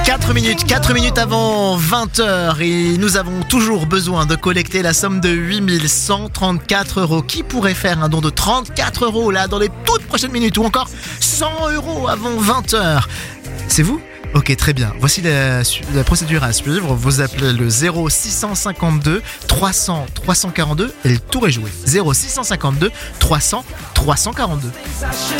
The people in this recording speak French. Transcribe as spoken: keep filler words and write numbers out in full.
quatre minutes, quatre minutes avant vingt heures et nous avons toujours besoin de collecter la somme de huit mille cent trente-quatre euros. Qui pourrait faire un don de trente-quatre euros là dans les toutes prochaines minutes ou encore cent euros avant vingt heures? C'est vous? Ok, très bien. Voici la, la procédure à suivre. Vous appelez le zéro six cent cinquante-deux trois cents trois cent quarante-deux et le tour est joué. zéro six cent cinquante-deux trois cents trois cent quarante-deux.